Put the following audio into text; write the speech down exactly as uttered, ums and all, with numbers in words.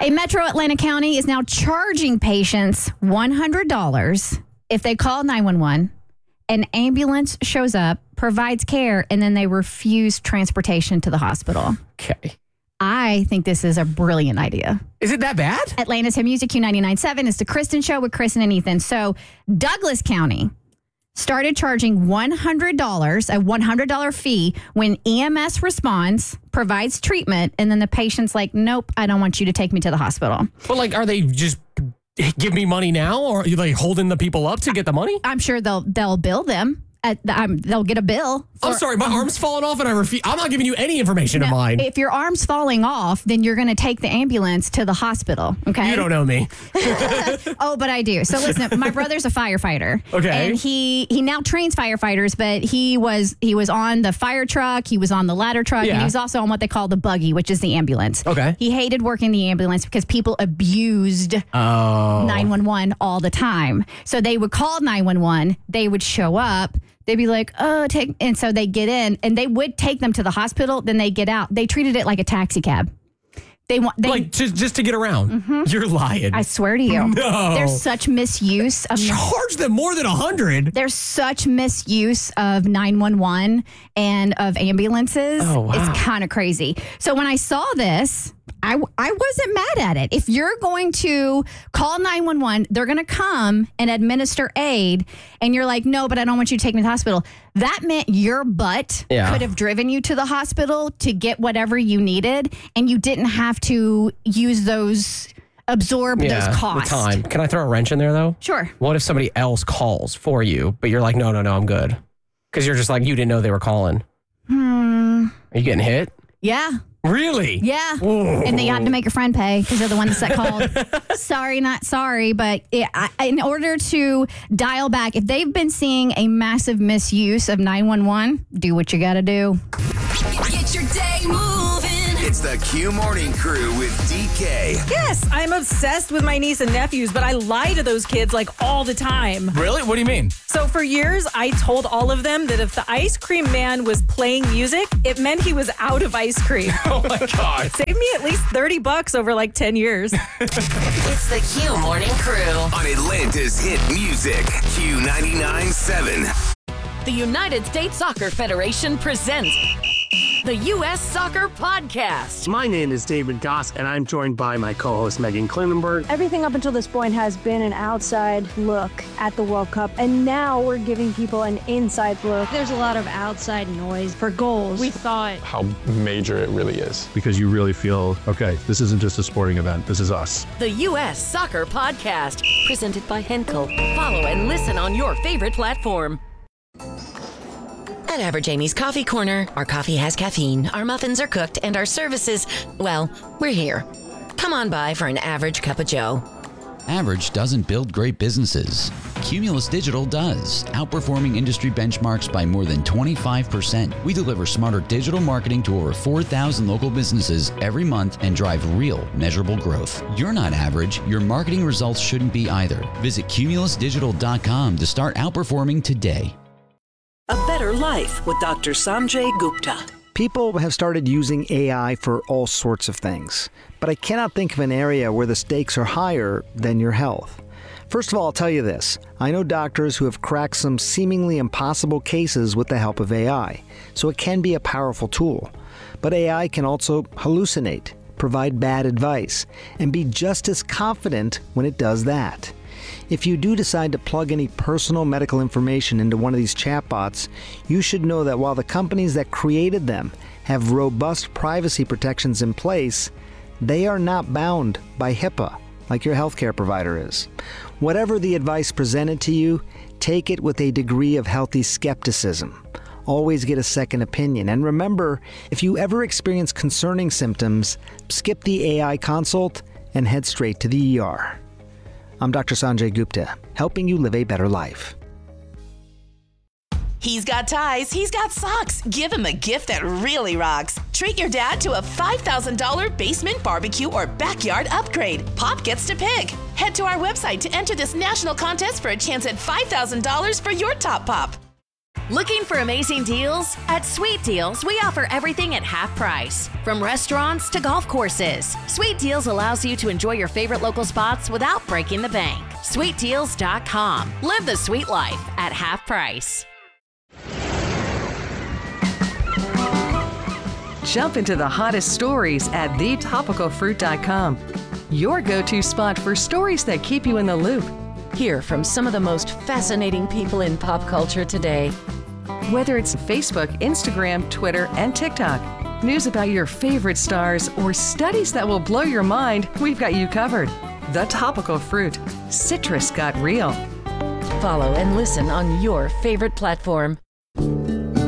A Metro Atlanta County is now charging patients one hundred dollars if they call nine one one, an ambulance shows up, provides care, and then they refuse transportation to the hospital. Okay. I think this is a brilliant idea. Is it that bad? Atlanta's Hit Music Q ninety-nine point seven is the Kristen Show with Kristen and Ethan. So Douglas County started charging one hundred dollars, a one hundred dollars fee when E M S responds, provides treatment, and then the patient's like, nope, I don't want you to take me to the hospital. But like, are they just give me money now, or are you like holding the people up to get the money? I'm sure they'll they'll bill them. At the, um, they'll get a bill. For, I'm sorry, my um, arm's falling off and I refuse. I'm not giving you any information no, of mine. If your arm's falling off, then you're going to take the ambulance to the hospital, okay? You don't know me. Oh, but I do. So listen, my brother's a firefighter. Okay. And he he now trains firefighters, but he was he was on the fire truck, he was on the ladder truck, Yeah. and he was also on what they call the buggy, which is the ambulance. Okay. He hated working the ambulance because people abused Oh. nine one one all the time. So they would call nine one one, they would show up, they'd be like, oh, take, and so they get in, and they would take them to the hospital, then they get out. They treated it like a taxi cab. They want, they, Like, just, just to get around. Mm-hmm. You're lying. I swear to you. No. There's such misuse of Charge them more than a hundred. There's such misuse of nine one one and of ambulances. Oh, wow. It's kind of crazy. So when I saw this, I, I wasn't mad at it. If you're going to call nine one one, they're going to come and administer aid, and you're like, no, but I don't want you to take me to the hospital. That meant your butt Yeah. could have driven you to the hospital to get whatever you needed, and you didn't have to use those, absorb Yeah, those costs. the time. Can I throw a wrench in there, though? Sure. What if somebody else calls for you, but you're like, no, no, no, I'm good? Because you're just like, you didn't know they were calling. Hmm. Are you getting hit? Yeah. Really? Yeah. Ooh. And they had to make your friend pay because they're the ones that called. Sorry, not sorry. But it, I, in order to dial back, if they've been seeing a massive misuse of nine one one, do what you got to do. Get your day moving. It's the Q Morning Crew with D K. Yes, I'm obsessed with my niece and nephews, but I lie to those kids like all the time. Really? What do you mean? So for years, I told all of them that if the ice cream man was playing music, it meant he was out of ice cream. Oh my God. Saved me at least thirty bucks over like ten years. It's the Q Morning Crew. On Atlanta's Hit Music, Q ninety-nine point seven. The United States Soccer Federation presents the U S Soccer Podcast. My name is David Goss, and I'm joined by my co-host Megan Klinenberg. Everything up until this point has been an outside look at the World Cup, and now we're giving people an inside look. There's a lot of outside noise for goals. We thought how major it really is. Because you really feel, okay, this isn't just a sporting event, this is us. The U S Soccer Podcast, presented by Henkel. Follow and listen on your favorite platform. At Average Amy's Coffee Corner, our coffee has caffeine, our muffins are cooked, and our services, well, we're here. Come on by for an average cup of joe. Average doesn't build great businesses. Cumulus Digital does, outperforming industry benchmarks by more than twenty-five percent. We deliver smarter digital marketing to over four thousand local businesses every month and drive real, measurable growth. You're not average. Your marketing results shouldn't be either. Visit cumulus digital dot com to start outperforming today. A Better Life with Doctor Sanjay Gupta. People have started using A I for all sorts of things, but I cannot think of an area where the stakes are higher than your health. First of all, I'll tell you this. I know doctors who have cracked some seemingly impossible cases with the help of A I, so it can be a powerful tool. But A I can also hallucinate, provide bad advice, and be just as confident when it does that. If you do decide to plug any personal medical information into one of these chatbots, you should know that while the companies that created them have robust privacy protections in place, they are not bound by HIPAA like your healthcare provider is. Whatever the advice presented to you, take it with a degree of healthy skepticism. Always get a second opinion. And remember, if you ever experience concerning symptoms, skip the A I consult and head straight to the E R. I'm Doctor Sanjay Gupta, helping you live a better life. He's got ties, he's got socks. Give him a gift that really rocks. Treat your dad to a five thousand dollars basement barbecue or backyard upgrade. Pop gets to pick. Head to our website to enter this national contest for a chance at five thousand dollars for your top pop. Looking for amazing deals? At Sweet Deals, we offer everything at half price. From restaurants to golf courses, Sweet Deals allows you to enjoy your favorite local spots without breaking the bank. sweet deals dot com. Live the sweet life at half price. Jump into the hottest stories at the topical fruit dot com. Your go-to spot for stories that keep you in the loop. Hear from some of the most fascinating people in pop culture today. Whether it's Facebook, Instagram, Twitter, and TikTok, news about your favorite stars, or studies that will blow your mind, we've got you covered. The Topical Fruit. Citrus got real. Follow and listen on your favorite platform.